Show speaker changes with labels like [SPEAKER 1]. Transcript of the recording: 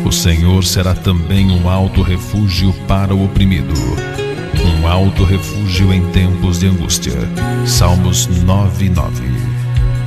[SPEAKER 1] O Senhor será também um alto refúgio para o oprimido, um alto refúgio em tempos de angústia. Salmos 9:9.